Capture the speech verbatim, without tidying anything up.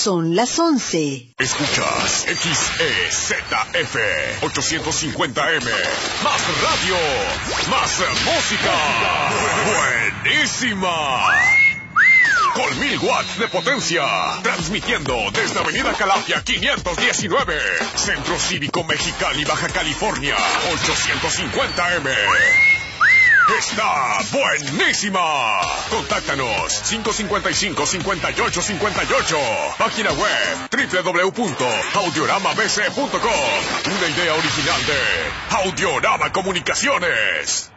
Son las once. Escuchas X E Z F ochocientos cincuenta M. Más radio, más música. Buenísima. Con mil watts de potencia. Transmitiendo desde Avenida Calafia quinientos diecinueve. Centro Cívico Mexicali, Baja California. ochocientos cincuenta M. Está buenísima. Contáctanos cinco cincuenta y cinco, cincuenta y ocho cincuenta y ocho. Página web doble u doble u doble u punto audiorama b c punto com. Una idea original de Audiorama Comunicaciones.